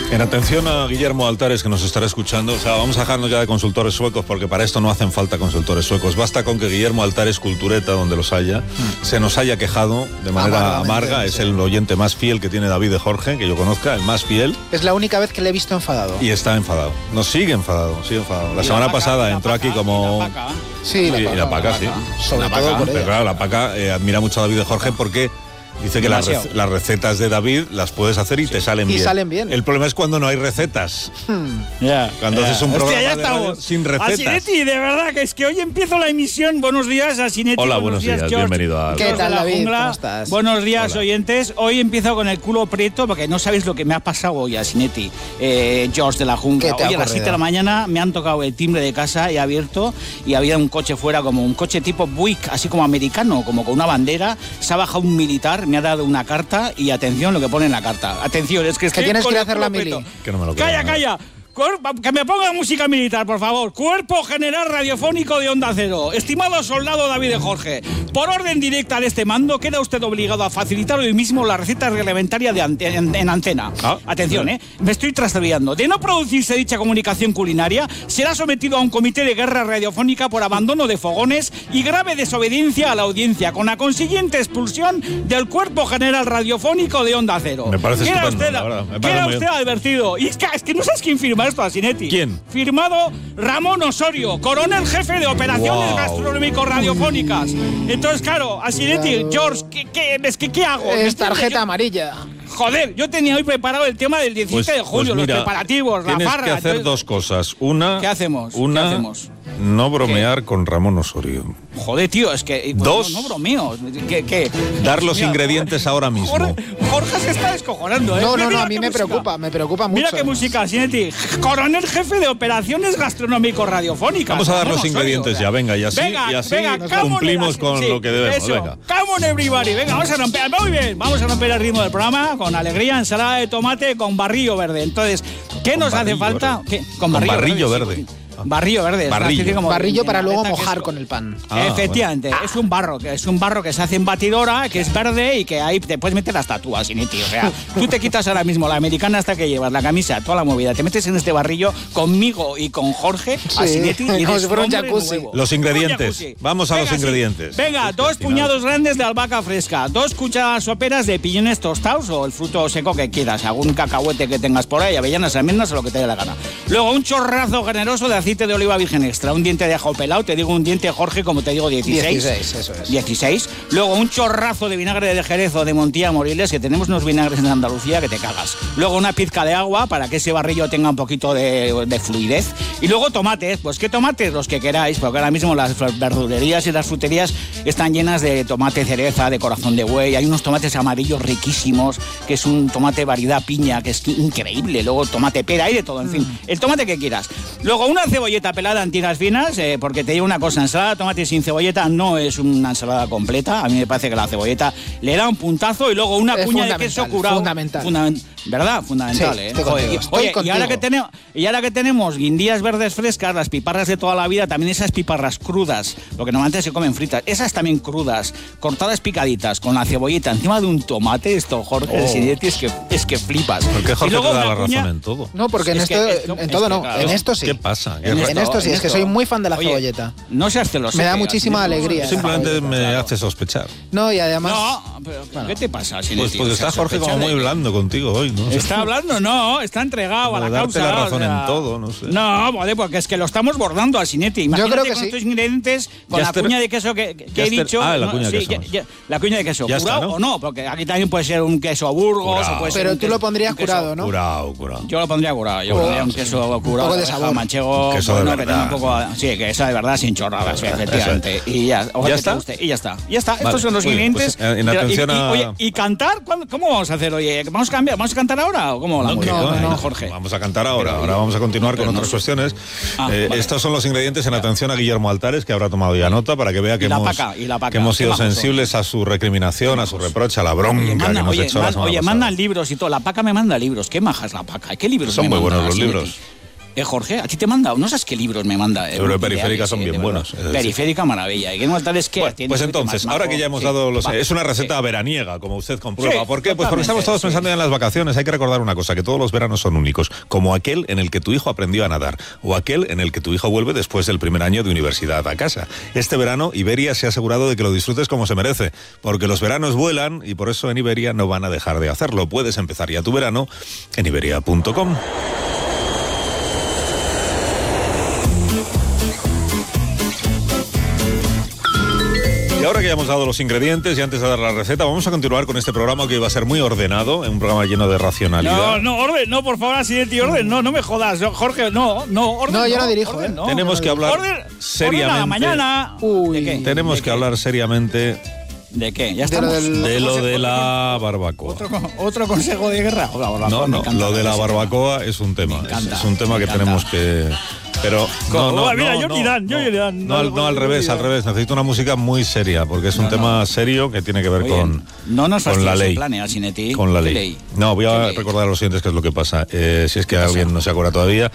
En atención a Guillermo Altares, que nos estará escuchando, o sea, vamos a dejarnos ya de consultores suecos, porque para esto no hacen falta consultores suecos. Basta con que Guillermo Altares, cultureta, donde los haya, se nos haya quejado de manera amarga. Es el oyente más fiel que tiene David de Jorge, que yo conozca, el más fiel. Es la única vez que le he visto enfadado. Y está enfadado. Nos sigue enfadado, sigue enfadado. La semana pasada entró aquí como... Sí, la Paca, sí. Sobre todo por Pero claro, la Paca admira mucho a David de Jorge porque... Dice que las recetas de David las puedes hacer y te salen bien. Y salen bien. El problema es cuando no hay recetas. Cuando haces un programa de radio sin recetas. Asinetti, de verdad, que es que hoy empiezo la emisión. Buenos días, Asinetti. Hola, buenos días, George. bienvenido a... ¿Qué tal, David? ¿Cómo estás? Buenos días, Hola. oyentes. Hoy empiezo con el culo preto porque no sabéis lo que me ha pasado hoy, Asinetti. George de la Jungla. Hoy a las 7 de la mañana me han tocado el timbre de casa, he abierto y había un coche fuera, como un coche tipo Buick, así como americano, como con una bandera. Se ha bajado un militar, me ha dado una carta y atención lo que pone en la carta. Atención, es que tienes que ir a hacer la mili. Que no me lo creo, Calla. Que me ponga música militar, por favor. Cuerpo General Radiofónico de Onda Cero. Estimado soldado David de Jorge, por orden directa de este mando, queda usted obligado a facilitar hoy mismo la receta reglamentaria en antena. Atención, me estoy trastabillando. De no producirse dicha comunicación culinaria, será sometido a un comité de guerra radiofónica por abandono de fogones y grave desobediencia a la audiencia, con la consiguiente expulsión del Cuerpo General Radiofónico de Onda Cero. Me parece estupendo, la verdad. Queda usted advertido. Y es que no sabes quién firma esto, Asinetti. ¿Quién? Firmado Ramón Osorio, coronel jefe de operaciones gastronómico-radiofónicas. Entonces, claro, Asinetti, George, ¿qué hago? Es tarjeta amarilla. Joder, yo tenía hoy preparado el tema del 17 de julio, mira, los preparativos, la farra. Tienes que hacer dos cosas. Una... ¿Qué hacemos? No bromear con Ramón Osorio. Joder, tío, es que... Dos. No bromeo. ¿Qué? Dar los ingredientes ahora mismo. Jorge se está descojonando, ¿eh? No, a mí me preocupa mucho. Mira qué música, Asinetti. Coronel jefe de operaciones gastronómico-radiofónicas. Vamos a dar los ingredientes ya, venga, y así cumplimos con lo que debemos. Eso. Venga. Come on, everybody. Venga, vamos a romper. Muy bien, vamos a romper el ritmo del programa con alegría, ensalada de tomate con barrillo verde. Entonces, ¿qué nos hace falta? Con barrillo verde. Sí. Barrillo verde. Barrillo para luego mojar con el pan. Efectivamente, bueno. es un barro que se hace en batidora, que es verde y que ahí te puedes meter las tatuas, Asinetti. O sea, tú te quitas ahora mismo la americana hasta que llevas, la camisa, toda la movida, te metes en este barrillo conmigo y con Jorge, Asinetti, y como si fuera un jacuzzi. Los ingredientes. Vamos a los ingredientes. Venga, 2 puñados grandes de albahaca fresca, 2 cucharadas soperas de piñones tostados o el fruto seco que quieras, algún cacahuete que tengas por ahí, avellanas, almendras o lo que te dé la gana. Luego un chorrazo generoso de aceite de oliva virgen extra, un diente de ajo pelado, te digo un diente, Jorge, como te digo, 16. 16, eso es. 16. Luego un chorrazo de vinagre de Jerez o de Montilla Moriles, que tenemos unos vinagres en Andalucía que te cagas. Luego una pizca de agua para que ese barrillo tenga un poquito de fluidez. Y luego tomates, pues qué tomates, los que queráis, porque ahora mismo las verdulerías y las fruterías están llenas de tomate cereza, de corazón de buey. Hay unos tomates amarillos riquísimos, que es un tomate variedad piña, que es increíble. Luego tomate pera, hay de todo, en fin, el tomate que quieras. Luego una cebolleta pelada en tiras finas, porque te digo una cosa, ensalada de tomate sin cebolleta no es una ensalada completa. A mí me parece que la cebolleta le da un puntazo y luego una cuña de queso curado. ¿Verdad? Fundamental, sí, Oye, y ahora que tenemos guindillas verdes frescas, las piparras de toda la vida, también esas piparras crudas, lo que normalmente se comen fritas, esas también crudas, cortadas picaditas, con la cebolleta encima de un tomate, esto, Jorge, es que flipas. ¿Por qué Jorge te da la razón en todo? No, porque en todo no, en esto sí. ¿Qué pasa? En esto sí, es que soy muy fan de la cebolleta. No seas celoso. Me da muchísima alegría. Simplemente me hace sospechar. No, y además... No, pero ¿qué te pasa, Asinetti? Pues está Jorge como muy blando contigo hoy, ¿no? Está hablando, no, está entregado a la causa. Darte la razón en todo, no sé. No, vale, porque es que lo estamos bordando, Asinetti. Imagínate, yo creo que con sí. estos ingredientes, con la cuña de queso que he dicho. La cuña de queso. La cuña de queso. Ya ¿Curado está, ¿no? o no? Porque aquí también puede ser un queso Burgos. O puede ser pero tú lo pondrías curado, ¿no? Curado. Yo lo pondría curado. Yo pondría un queso curado. Un poco de sabor. Manchego. Queso de verdad. Sí, queso de verdad sin chorradas, efectivamente. Y ya está. Y ya está. Estos son los ingredientes. En atención a... Oye, ¿y cantar? ¿Cómo vamos a hacer? Oye, ¿vamos a cambiar? ¿Vamos a cantar ahora o cómo? No, Jorge. Vamos a cantar ahora. Ahora vamos a continuar con otras cuestiones. Vale. Estos son los ingredientes en atención a Guillermo Altares, que habrá tomado ya nota para que vea que hemos sido sensibles a su recriminación, a su reproche, a la bronca que hemos hecho la semana pasada. Mandan libros y todo. La Paca me manda libros. Qué maja es la Paca. ¿Qué libros son me muy manda, buenos los libros. Jorge, a ti te manda, no sabes qué libros me manda. Pero de Periférica son bien buenos. Periférica maravilla. Y Guillermo Altares, ¿qué? Bueno, pues entonces, ahora que ya hemos dado es una receta veraniega, como usted comprueba. ¿Por qué? Pues porque estamos todos pensando ya en las vacaciones. Hay que recordar una cosa, que todos los veranos son únicos, como aquel en el que tu hijo aprendió a nadar, o aquel en el que tu hijo vuelve después del primer año de universidad a casa. Este verano, Iberia se ha asegurado de que lo disfrutes como se merece, porque los veranos vuelan y por eso en Iberia no van a dejar de hacerlo. Puedes empezar ya tu verano en iberia.com. Y ahora que ya hemos dado los ingredientes y antes de dar la receta, vamos a continuar con este programa que va a ser muy ordenado, un programa lleno de racionalidad. No, orden, no, por favor, Asinetti, orden, no me jodas, Jorge, orden. No, yo no dirijo, orden, no. Tenemos que hablar seriamente. Mañana. Uy. ¿De qué? Tenemos que hablar seriamente. ¿De qué? Ya estamos. De lo de la barbacoa. ¿Otro consejo de guerra? Hola, no, lo de la barbacoa es un tema. Es un tema que tenemos que... Pero no, al revés. Necesito una música muy seria, porque es un tema serio que tiene que ver con la ley. Con la ley. No, voy a recordar a los siguientes qué es lo que pasa. Si es que alguien no se acuerda todavía.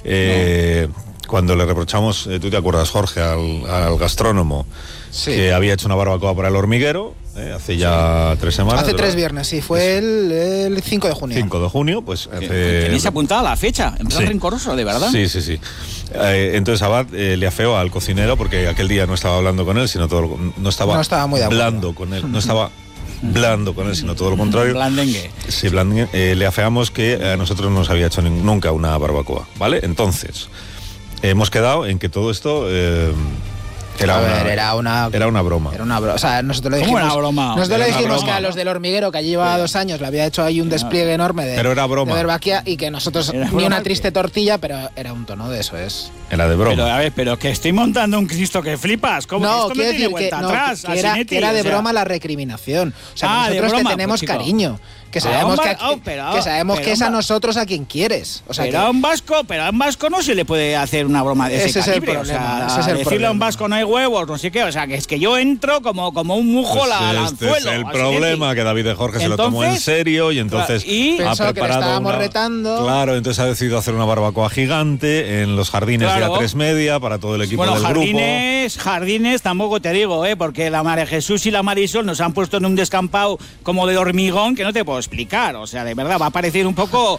Cuando le reprochamos, tú te acuerdas, Jorge, al gastrónomo, que había hecho una barbacoa para el hormiguero, hace ya 3 semanas. Hace 3 viernes, sí, fue el 5 de junio. 5 de junio, pues hace... ¿Tenéis apuntada la fecha? En plan rencoroso, de verdad. Sí. Entonces Abad le afeó al cocinero, porque aquel día no estaba hablando con él, sino todo no estaba muy blando con él, no estaba blando con él, sino todo lo contrario. Blandengue. Sí, blandengue. Le afeamos que a nosotros no nos había hecho nunca una barbacoa, ¿vale? Entonces, hemos quedado en que todo esto... Era una broma. O sea, nosotros le dijimos, una broma? Nosotros le dijimos que a los del hormiguero, que allí llevaba 2 años, le había hecho ahí un despliegue enorme de verbaquia, y que nosotros ni una triste tortilla, pero era un tono de eso, es. Era de broma. Pero a ver, pero que estoy montando un Cristo que flipas. ¿Cómo no, esto no tiene vuelta atrás? Que era de broma la recriminación. O sea, nosotros te tenemos cariño. Que sabemos que es a nosotros a quien quieres. O sea, pero a un vasco no se le puede hacer una broma de ese calibre. Es el problema, decirle a un vasco no hay huevos, no sé qué. O sea, que es que yo entro como un mujo al anzuelo. Es el problema, que David de Jorge se lo tomó en serio y entonces ha preparado que le estábamos retando. Claro, entonces ha decidido hacer una barbacoa gigante en los jardines de A3 Media para todo el equipo del grupo. Jardines tampoco te digo, porque la María Jesús y la Marisol nos han puesto en un descampado como de hormigón que no te puedo explicar, o sea, de verdad va a parecer un poco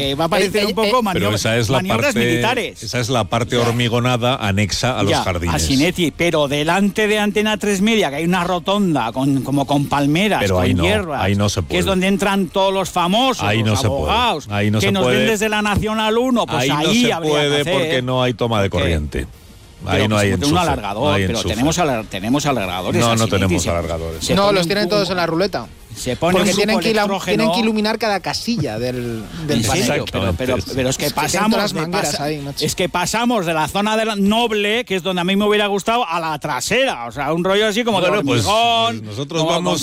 maniobras militares. Esa es la parte hormigonada anexa a los jardines. Asinetti, pero delante de Antena 3 Media, que hay una rotonda como con palmeras, pero con hierbas, ahí no se puede. Que es donde entran todos los famosos, los abogados, que nos ven desde la Nacional 1, pues ahí no se puede porque no hay toma de corriente. Ahí no hay enchufe. Un alargador, pero tenemos alargadores. No tenemos alargadores. No, los tienen todos en la ruleta. Porque tienen que iluminar cada casilla del paseo. Pero es que pasamos de la zona noble, que es donde a mí me hubiera gustado, a la trasera. O sea, un rollo así como de hormigón. Nosotros vamos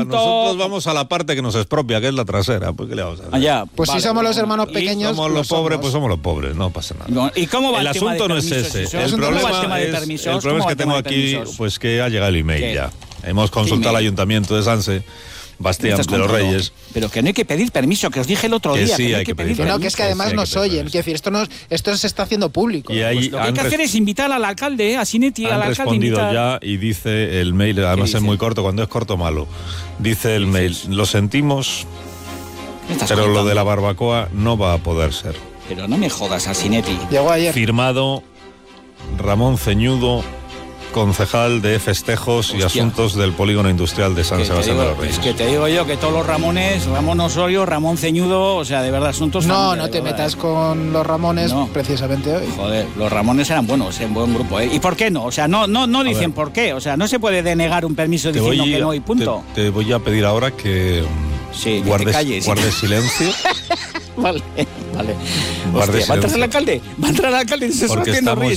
a la parte que nos expropia, que es la trasera. ¿Por qué le vamos a hacer? Pues si somos los hermanos pequeños. Somos los pobres, pues somos los pobres, no pasa nada. ¿Y cómo va el asunto no es ese. El problema es que tengo aquí, pues que ha llegado el email ya. Hemos consultado al Ayuntamiento de Sanse, Bastián de los Reyes. Pero que no hay que pedir permiso, que os dije el otro día. Sí, que hay que pedir permiso. No, que es que además nos oyen. Quiero decir, esto se está haciendo público. Y ahí lo que hay que hacer es invitar al alcalde, a Sinetti, al alcalde. Han respondido ya y dice el mail, además es muy corto, cuando es corto malo. Dice el mail, lo sentimos, pero lo de la barbacoa no va a poder ser. Pero no me jodas, a Sinetti. Llegó ayer. Firmado Ramón Ceñudo, concejal de Festejos y Asuntos del Polígono Industrial de San Sebastián de los Reyes. Es que te digo yo que todos los Ramones, Ramón Osorio, Ramón Ceñudo, o sea, de verdad, asuntos... No te metas con los Ramones precisamente hoy. Joder, los Ramones eran buenos, en buen grupo, ¿Y por qué no? O sea, no dicen por qué. O sea, no se puede denegar un permiso diciendo que no y punto. Te voy a pedir ahora que guardes silencio. Vale. Hostia, ¿va a entrar el alcalde? ¿Va a entrar el alcalde? Porque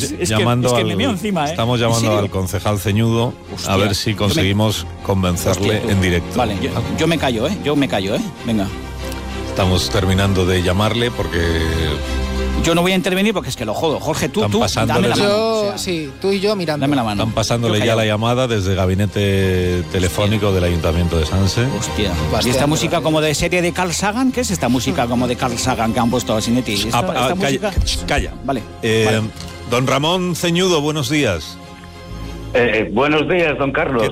estamos llamando al concejal Ceñudo. Hostia, a ver si conseguimos convencerle en directo. Vale, yo me callo, Venga. Estamos terminando de llamarle porque Yo no voy a intervenir porque es que lo jodo. Jorge, tú, dame la mano. Sí, tú y yo mirando. Dame la mano. Están pasándole ya la llamada desde el gabinete telefónico del Ayuntamiento de Sanse. Hostia. ¿Y esta música como de serie de Carl Sagan? ¿Qué es esta música como de Carl Sagan que han puesto a Sinetti? ¿Esta música? Calla. Vale. Don Ramón Ceñudo, buenos días. Buenos días, don Carlos.